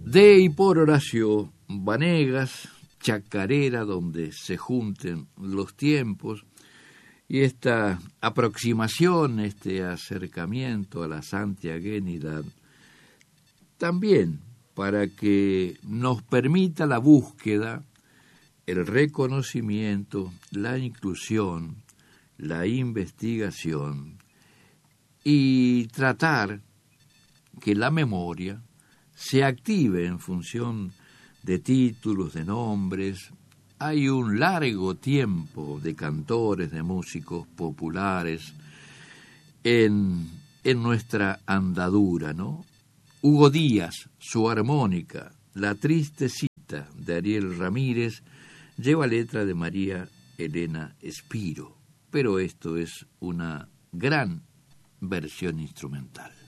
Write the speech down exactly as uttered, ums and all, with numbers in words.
De y por Horacio Vanegas, chacarera donde se junten los tiempos, y esta aproximación, este acercamiento a la santiaguenidad, también para que nos permita la búsqueda, el reconocimiento, la inclusión, la investigación y tratar que la memoria se active en función de títulos, de nombres. Hay un largo tiempo de cantores, de músicos populares en, en nuestra andadura, ¿no? Hugo Díaz, su armónica, La triste cita de Ariel Ramírez, lleva letra de María Elena Espiro, pero esto es una gran versión instrumental.